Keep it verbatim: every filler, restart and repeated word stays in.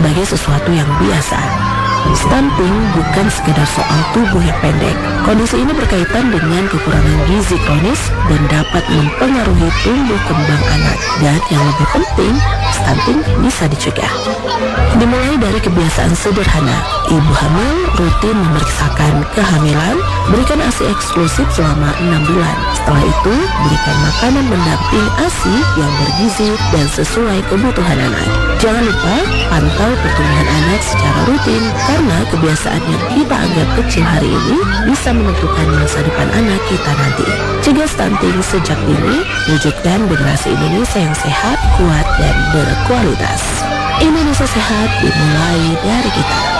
sebagai sesuatu yang biasa. Stunting bukan sekedar soal tubuh yang pendek. Kondisi ini berkaitan dengan kekurangan gizi kronis dan dapat mempengaruhi tumbuh kembang anak. Dan yang lebih penting, stunting bisa dicegah. Dimulai dari kebiasaan sederhana, ibu hamil rutin memeriksakan kehamilan, berikan ASI eksklusif selama enam bulan. Setelah itu, berikan makanan pendamping ASI yang bergizi dan sesuai kebutuhan anak. Jangan lupa pantau pertumbuhan anak secara rutin, karena kebiasaan yang kita anggap kecil hari ini bisa menentukan masa depan anak kita nanti. Cegah stunting sejak dini, wujudkan generasi Indonesia yang sehat, kuat, dan berkualitas. Indonesia sehat dimulai dari kita.